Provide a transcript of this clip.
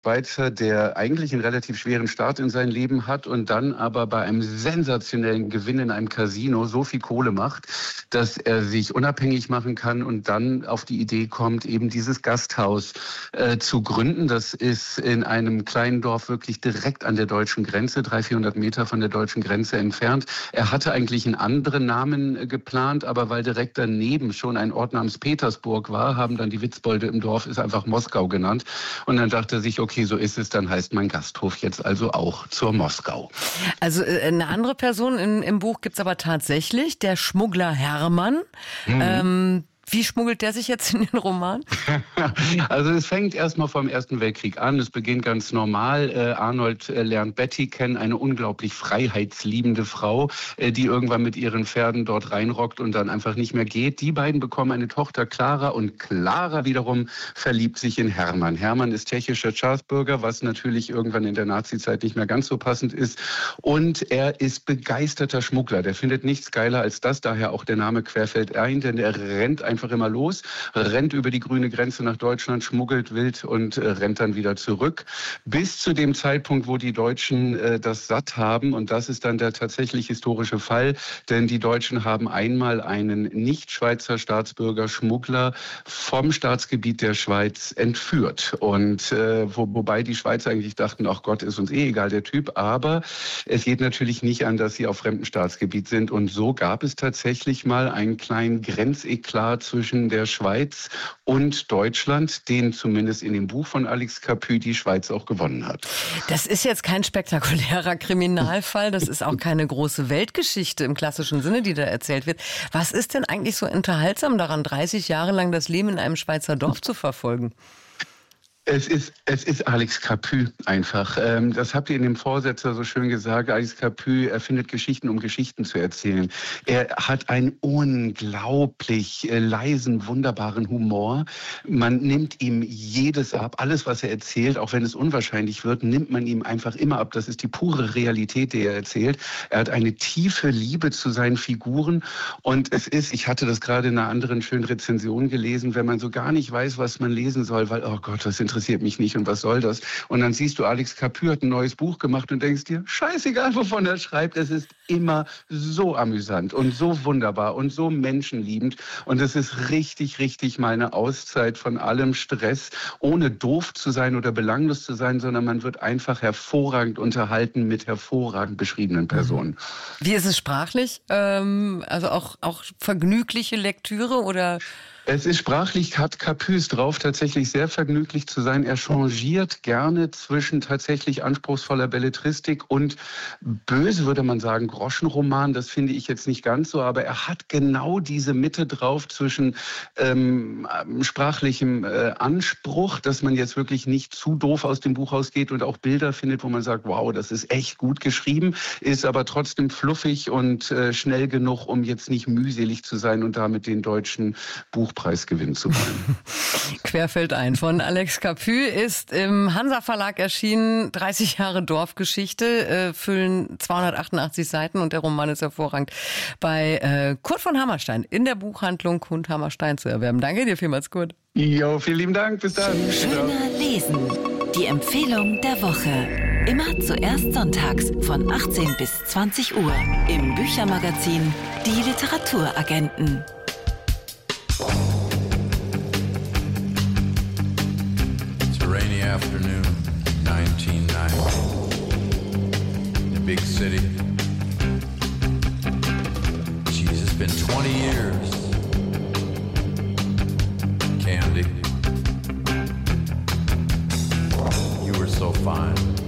Schweizer, der eigentlich einen relativ schweren Start in sein Leben hat und dann aber bei einem sensationellen Gewinn in einem Casino so viel Kohle macht, dass er sich unabhängig machen kann und dann auf die Idee kommt, eben dieses Gasthaus zu gründen. Das ist in einem kleinen Dorf wirklich direkt an der deutschen Grenze, 300-400 Meter von der deutschen Grenze entfernt. Er hatte eigentlich einen anderen Namen geplant, aber weil direkt daneben schon ein Ort namens Petersburg war, haben dann die Witzbolde im Dorf es einfach Moskau genannt. Und dann dachte er sich, okay, so ist es, dann heißt mein Gasthof jetzt also auch zur Moskau. Also eine andere Person im Buch gibt's aber tatsächlich, der Schmuggler Hermann. Wie schmuggelt der sich jetzt in den Roman? Also es fängt erstmal vom Ersten Weltkrieg an. Es beginnt ganz normal. Arnold lernt Betty kennen, eine unglaublich freiheitsliebende Frau, die irgendwann mit ihren Pferden dort reinrockt und dann einfach nicht mehr geht. Die beiden bekommen eine Tochter, Clara, und Clara wiederum verliebt sich in Hermann. Hermann ist tschechischer Staatsbürger, was natürlich irgendwann in der Nazizeit nicht mehr ganz so passend ist. Und er ist begeisterter Schmuggler. Der findet nichts geiler als das, daher auch der Name querfällt ein, denn er rennt einfach immer los, rennt über die grüne Grenze nach Deutschland, schmuggelt wild und rennt dann wieder zurück. Bis zu dem Zeitpunkt, wo die Deutschen das satt haben. Und das ist dann der tatsächlich historische Fall. Denn die Deutschen haben einmal einen Nicht-Schweizer Staatsbürger, Schmuggler, vom Staatsgebiet der Schweiz entführt. Und wobei die Schweizer eigentlich dachten, ach Gott, ist uns eh egal, der Typ. Aber es geht natürlich nicht an, dass sie auf fremdem Staatsgebiet sind. Und so gab es tatsächlich mal einen kleinen Grenzeklat zwischen der Schweiz und Deutschland, den zumindest in dem Buch von Alex Capu die Schweiz auch gewonnen hat. Das ist jetzt kein spektakulärer Kriminalfall, das ist auch keine große Weltgeschichte im klassischen Sinne, die da erzählt wird. Was ist denn eigentlich so unterhaltsam daran, 30 Jahre lang das Leben in einem Schweizer Dorf zu verfolgen? Es ist Alex Capu einfach. Das habt ihr in dem Vorsetzer so schön gesagt. Alex Capu erfindet Geschichten, um Geschichten zu erzählen. Er hat einen unglaublich leisen, wunderbaren Humor. Man nimmt ihm jedes ab. Alles, was er erzählt, auch wenn es unwahrscheinlich wird, nimmt man ihm einfach immer ab. Das ist die pure Realität, die er erzählt. Er hat eine tiefe Liebe zu seinen Figuren. Und es ist, ich hatte das gerade in einer anderen schönen Rezension gelesen, wenn man so gar nicht weiß, was man lesen soll, weil, oh Gott, das interessiert mich nicht und was soll das? Und dann siehst du, Alex Capu hat ein neues Buch gemacht und denkst dir, scheißegal, wovon er schreibt, es ist immer so amüsant und so wunderbar und so menschenliebend. Und es ist richtig, richtig mal eine Auszeit von allem Stress, ohne doof zu sein oder belanglos zu sein, sondern man wird einfach hervorragend unterhalten mit hervorragend beschriebenen Personen. Wie ist es sprachlich? Also auch vergnügliche Lektüre oder... Es ist sprachlich, hat Capus drauf, tatsächlich sehr vergnüglich zu sein. Er changiert gerne zwischen tatsächlich anspruchsvoller Belletristik und böse, würde man sagen, Groschenroman. Das finde ich jetzt nicht ganz so, aber er hat genau diese Mitte drauf zwischen sprachlichem Anspruch, dass man jetzt wirklich nicht zu doof aus dem Buch ausgeht und auch Bilder findet, wo man sagt, wow, das ist echt gut geschrieben, ist aber trotzdem fluffig und schnell genug, um jetzt nicht mühselig zu sein und damit den deutschen Buchpreis gewinnen zu wollen. Querfällt ein von Alex Capu, ist im Hansa Verlag erschienen. 30 Jahre Dorfgeschichte, füllen 288 Seiten und der Roman ist hervorragend bei Kurt von Hammerstein in der Buchhandlung Kurt Hammerstein zu erwerben. Danke dir vielmals, Kurt. Jo, vielen lieben Dank. Bis dann. Schöner Lesen. Die Empfehlung der Woche. Immer zuerst sonntags von 18 bis 20 Uhr im Büchermagazin Die Literaturagenten. It's a rainy afternoon, 1990. In a big city. Jeez, it's been 20 years. Candy, you were so fine.